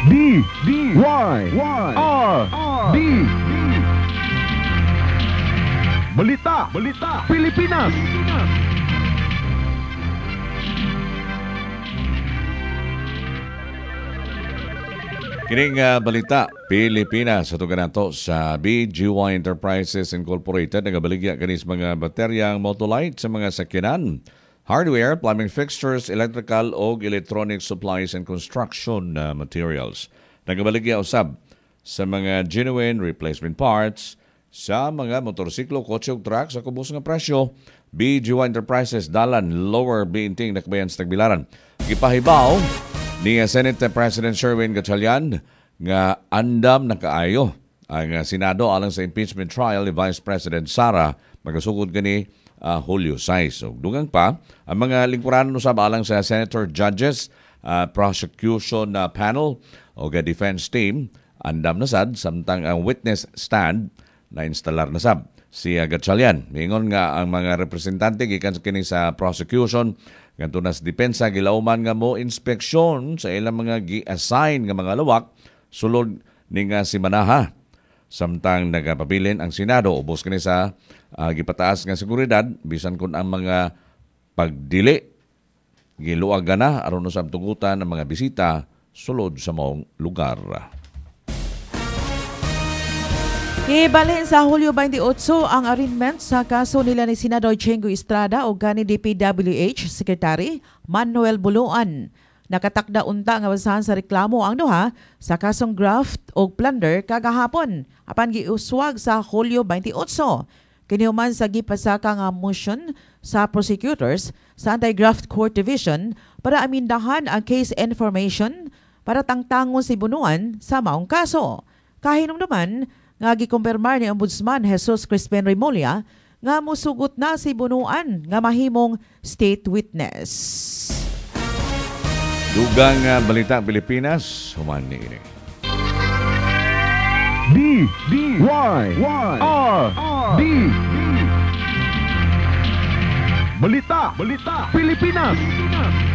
D Balita Pilipinas. Kining balita Pilipinas sa nato sa BGY Enterprises Incorporated nagabaligya kanis mga bateryang Motolite sa mga sakyanan, hardware, plumbing fixtures, electrical o electronic supplies and construction materials. Nagabaligya usab sa mga genuine replacement parts sa mga motorsiklo, kotse ug truck sa kubos nga presyo. BGY Enterprises dalan lower binting nakabayan sa tagbilaran. Gipahibaw ni Senate President Sherwin Gatchalian nga andam na kaayo ang Senado alang sa impeachment trial ni Vice President Sara magasugod gani Hulyo 6. So, dugang pa ang mga lingkuranan usab alang sa Senator Judges Prosecution Panel o defense team andam na sad samtang ang witness stand na instalar na sab si Gatchalian. Mingon nga ang mga representante gikan kini sa prosecution ngadto na sa depensa gilauman nga mo inspeksyon sa ilang mga gi-assign nga mga lawak sulod ni nga si Manaha. Samtang nagapabilin ang Senado ubos kini sa gipataas nga seguridad bisan kun ang mga pagdili giluag na aron usab tugutan ang mga bisita sulod sa maong lugar. Ibalhin sa Hulyo 28 ang arraignment sa kaso nila ni Senador Chengo Estrada o gani DPWH Secretary Manuel Buluan. Nakatakda unta nga basahan sa reklamo ang duha sa kasong graft o plunder kagahapon apan giuswag sa Hulyo 28. Kinihuman sa gipasaka nga motion sa prosecutors sa Anti-Graft Court Division para amindahan ang case information para tangtangon si Bunuan sa maong kaso. Kahinumduman nga gikumpirmar ni Ombudsman Jesus Crispin Remulla nga musugot na si Bunuan nga mahimong state witness. Dugang balita Pilipinas, human ni ini. D Balita Pilipinas.